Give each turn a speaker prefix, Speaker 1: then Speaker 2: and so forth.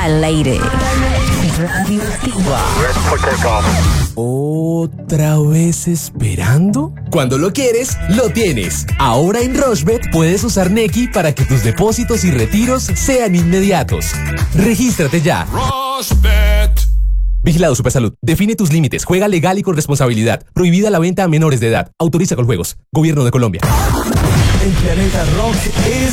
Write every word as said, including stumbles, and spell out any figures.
Speaker 1: al aire. Radioactiva.
Speaker 2: ¿Otra vez esperando? Cuando lo quieres, lo tienes. Ahora en Rushbet puedes usar Nequi para que tus depósitos y retiros sean inmediatos. Regístrate ya. Rushbet. Vigilado Supersalud. Define tus límites. Juega legal y con responsabilidad. Prohibida la venta a menores de edad. Autoriza con juegos. Gobierno de Colombia.
Speaker 3: El planeta rock es